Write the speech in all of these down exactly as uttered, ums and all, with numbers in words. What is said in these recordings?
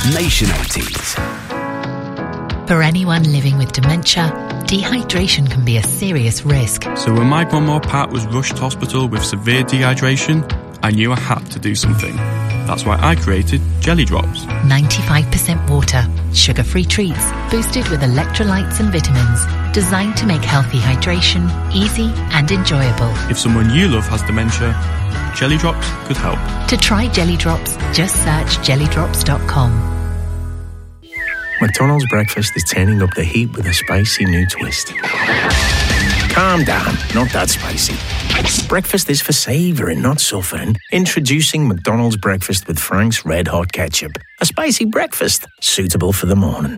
Nation eighties. For anyone living with dementia, dehydration can be a serious risk. So when my grandma Pat was rushed to hospital with severe dehydration, I knew I had to do something. That's why I created Jelly Drops. ninety-five percent water, sugar-free treats, boosted with electrolytes and vitamins, designed to make healthy hydration easy and enjoyable. If someone you love has dementia, Jelly Drops could help. To try Jelly Drops, just search jelly drops dot com. McDonald's breakfast is turning up the heat with a spicy new twist. Calm down, not that spicy. Breakfast is for savouring, not suffering. Introducing McDonald's breakfast with Frank's Red Hot Ketchup. A spicy breakfast, suitable for the morning.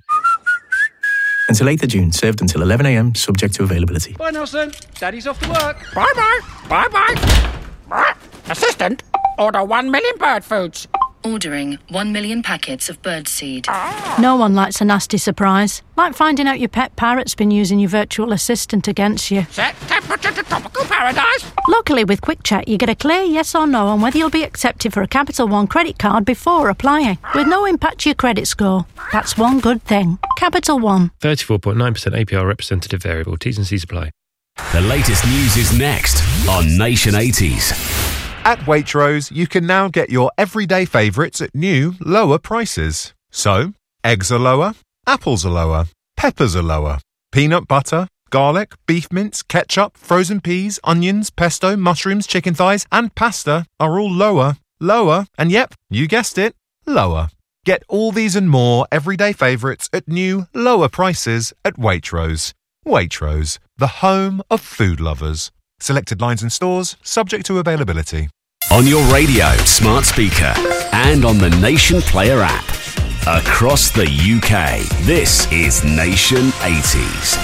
Until eighth of June, served until eleven a.m, subject to availability. Bye, Nelson. Daddy's off to work. Bye-bye. Bye-bye. Assistant, order one million bird foods. Ordering one million packets of birdseed. No one likes a nasty surprise. Like finding out your pet parrot's been using your virtual assistant against you. Set temperature to tropical paradise. Luckily, with Quick Check, you get a clear yes or no on whether you'll be accepted for a Capital One credit card before applying, with no impact to your credit score. That's one good thing. Capital One. thirty-four point nine percent A P R representative variable. T's and C's apply. The latest news is next on Nation eighties. At Waitrose, you can now get your everyday favourites at new, lower prices. So, eggs are lower, apples are lower, peppers are lower, peanut butter, garlic, beef mince, ketchup, frozen peas, onions, pesto, mushrooms, chicken thighs and pasta are all lower, lower, and yep, you guessed it, lower. Get all these and more everyday favourites at new, lower prices at Waitrose. Waitrose, the home of food lovers. Selected lines and stores, subject to availability. On your radio, smart speaker, and on the Nation Player app. Across the U K, this is Nation eighties.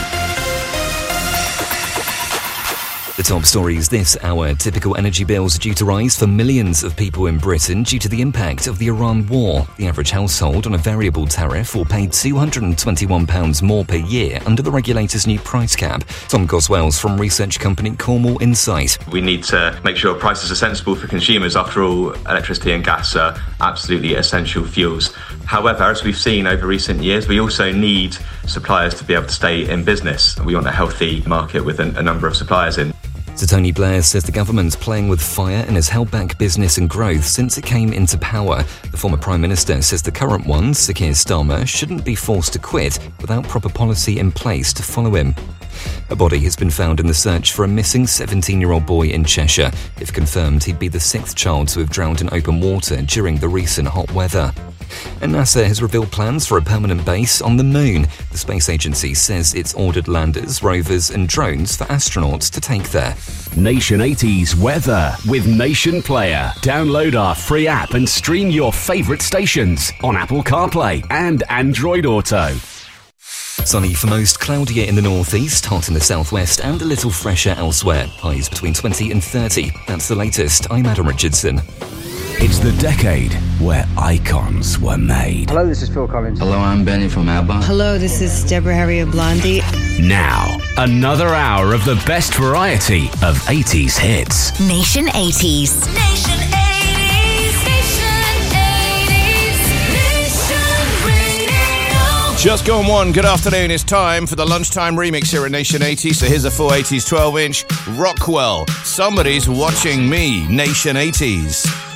The top stories this hour. Typical energy bills due to rise for millions of people in Britain due to the impact of the Iran war. The average household on a variable tariff will pay two hundred twenty-one pounds more per year under the regulator's new price cap. Tom Goswells from research company Cornwall Insight. We need to make sure prices are sensible for consumers. After all, electricity and gas are absolutely essential fuels. However, as we've seen over recent years, we also need suppliers to be able to stay in business. We want a healthy market with a, a number of suppliers in. So Tony Blair says the government's playing with fire and has held back business and growth since it came into power. The former Prime Minister says the current one, Sir Keir Starmer, shouldn't be forced to quit without proper policy in place to follow him. A body has been found in the search for a missing seventeen-year-old boy in Cheshire. If confirmed, he'd be the sixth child to have drowned in open water during the recent hot weather. And NASA has revealed plans for a permanent base on the moon. The space agency says it's ordered landers, rovers and drones for astronauts to take there. Nation eighties weather with Nation Player. Download our free app and stream your favourite stations on Apple CarPlay and Android Auto. Sunny for most, cloudier in the northeast, hot in the southwest and a little fresher elsewhere. Highs between twenty and thirty. That's the latest. I'm Adam Richardson. It's the decade where icons were made. Hello, this is Phil Collins. Hello, I'm Benny from ABBA. Hello, this is Deborah Harry of Blondie. Now, another hour of the best variety of eighties hits. Nation eighties. Nation eighties. Nation eighties. Nation Radio. Just gone one. Good afternoon. It's time for the lunchtime remix here at Nation eighties. So here's a full eighties twelve inch Rockwell. Somebody's watching me. Nation eighties.